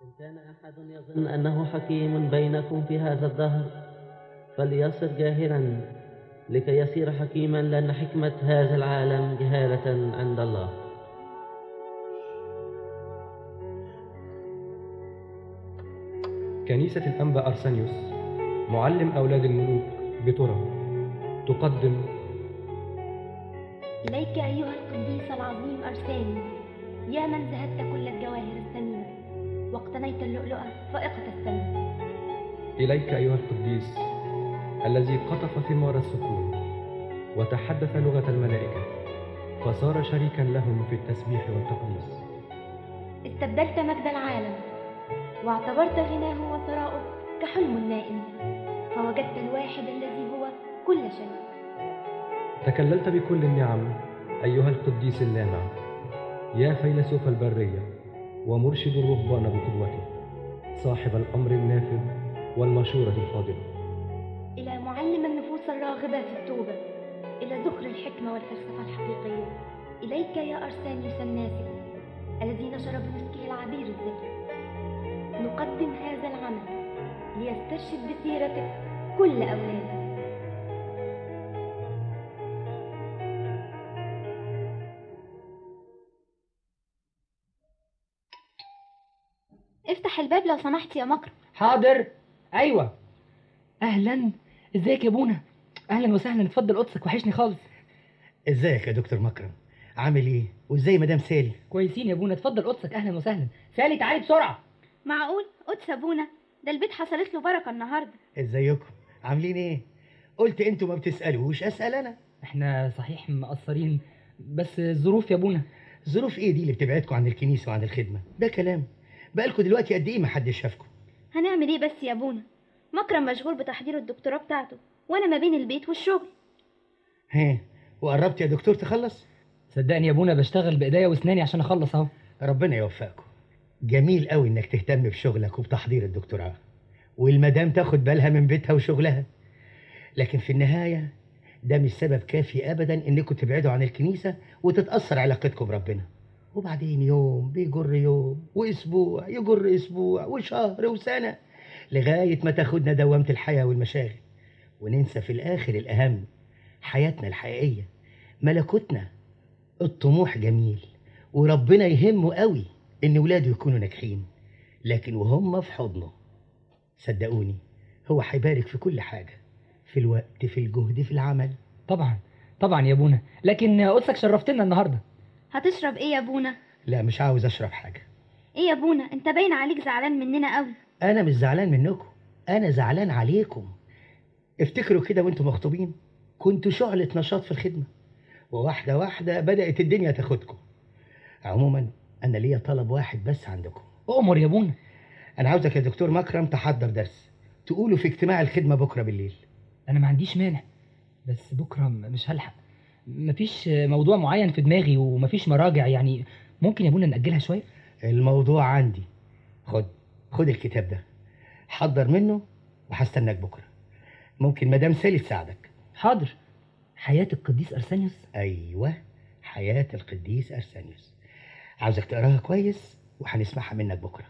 إن كان أحد يظن أنه حكيم بينكم في هذا الدهر فليصر جاهلا لكي يصير حكيما، لأن حكمة هذا العالم جهالة عند الله. كنيسة الأنبا أرسانيوس معلم أولاد الملوك بترى تقدم إليك أيها القديس العظيم أرساني، يا من زهدت كل الجواهر الثمينة واقتنيت اللؤلؤة فائقة الثمن. إليك أيها القديس الذي قطف ثمار السكون وتحدث لغة الملائكة فصار شريكا لهم في التسبيح والتقديس. استبدلت مجد العالم واعتبرت غناه وثراؤه كحلم نائم، فوجدت الواحد الذي هو كل شيء. تكللت بكل النعم أيها القديس اللامع، يا فيلسوف البرية ومرشد الرهبان بقدوته، صاحب الأمر النافذ والمشورة الفاضلة. إلى معلم النفوس الراغبة في التوبة، إلى ذخر الحكمة والفلسفة الحقيقية، إليك يا أرسانيوس الناسك الذي نشر بمسكه العبير الذكي، نقدم هذا العمل ليستشهد بسيرتك كل أولادك. افتح الباب لو سمحت يا مكرم. حاضر. ايوه، اهلا. ازيك يا بونا؟ اهلا وسهلا، اتفضل قدسك، وحشني خالص. ازيك يا دكتور مكرم؟ عامل ايه؟ وازاي مدام سالي؟ كويسين يا بونا، اتفضل قدسك، اهلا وسهلا. سالي تعالي بسرعه. معقول قدس ابونا؟ ده البيت حصلت له بركه النهارده. ازيكم؟ عاملين ايه؟ قلت انتوا ما بتسالوش اسال انا. احنا صحيح مقصرين، بس الظروف يا بونا. ظروف ايه دي اللي بتبعدكم عن الكنيسه وعن الخدمه؟ ده كلام. بقالكم دلوقتي قد ايه ما حدش شافكم؟ هنعمل ايه بس يا ابونا؟ مكرم مشغول بتحضير الدكتوراه بتاعته، وانا ما بين البيت والشغل. ها، وقربت يا دكتور تخلص؟ صدقني يا بونا بشتغل بايديا واسناني عشان اخلص اهو. ربنا يوفقكم. جميل قوي انك تهتم بشغلك وبتحضير الدكتوراه، والمدام تاخد بالها من بيتها وشغلها، لكن في النهايه ده مش سبب كافي ابدا انكم تبعدوا عن الكنيسه وتتاثر علاقتكم بربنا. وبعدين يوم بيجر يوم، واسبوع يجر اسبوع، وشهر وسنه، لغايه ما تاخدنا دوامه الحياه والمشاغل، وننسى في الاخر الاهم، حياتنا الحقيقيه، ملكوتنا. الطموح جميل، وربنا يهمه قوي ان ولاده يكونوا ناجحين، لكن وهم في حضنه صدقوني هو هيبارك في كل حاجه، في الوقت، في الجهد، في العمل. طبعا طبعا يا بونا، لكن قدسك شرفتنا النهارده. هتشرب ايه يا ابونا؟ لا مش عاوز اشرب حاجه. ايه يا ابونا، انت باين عليك زعلان مننا قوي. انا مش زعلان منكم، انا زعلان عليكم. افتكروا كده وانتم مخطوبين كنتوا شعلة نشاط في الخدمة، وواحدة واحدة بدأت الدنيا تاخدكم. عموما انا ليا طلب واحد بس عندكم. اؤمر يا بونا. انا عاوزك يا دكتور مكرم تحضر درس تقوله في اجتماع الخدمة بكرة بالليل. انا ما عنديش مانع، بس بكره مش هلحق. مفيش موضوع معين في دماغي ومفيش مراجع، يعني ممكن يا بونا نأجلها شويه؟ الموضوع عندي. خد الكتاب ده، حضر منه، وهستناك بكرة. ممكن مدام سالي تساعدك. حاضر. حياة القديس أرسانيوس. ايوه، حياة القديس ارسانيوس. عاوزك تقراها كويس وهنسمعها منك بكرة.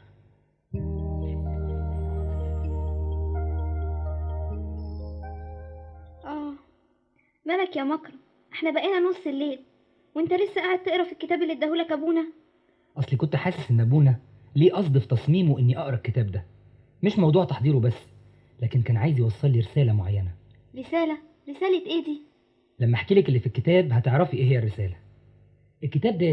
مالك يا مكرم؟ احنا بقينا نص الليل وانت لسه قاعد تقرا في الكتاب اللي اداهولك ابونا. أصلي كنت حاسس إن أبونا ليه قصد في تصميمه إني أقرأ الكتاب ده، مش موضوع تحضيره بس، لكن كان عايز يوصل لي رسالة معينة. رسالة ايه دي؟ لما أحكي لك اللي في الكتاب هتعرفي إيه هي الرسالة. الكتاب ده